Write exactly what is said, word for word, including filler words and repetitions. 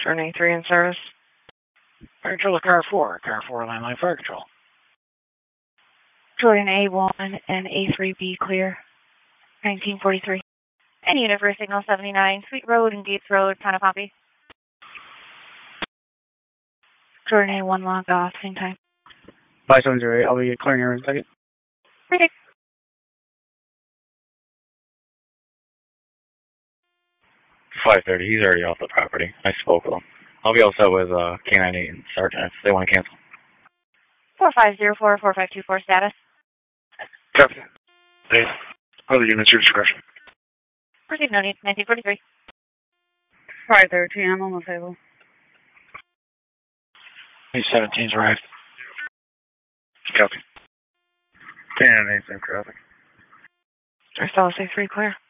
Turning three in service. Fire control to car four. Car four, landline fire control. Jordan A one and A three B clear. nineteen forty-three. And unit for signal seventy-nine, Sweet Road and Gates Road, Tanapapi. Jordan A one log off, same time. five seven zero eight, I'll be clearing here in a second. Perfect. five thirty, he's already off the property. I spoke with him. I'll be all set with uh, K ninety-eight and Sergeant if they want to cancel. four five zero four, four five two four status. Copy. Hey, other units, your discretion. Proceed, no need, nineteen forty-three. five thirteen, I'm on the table. A seventeen's arrived. Copy. ten eight, same traffic. I still say three clear.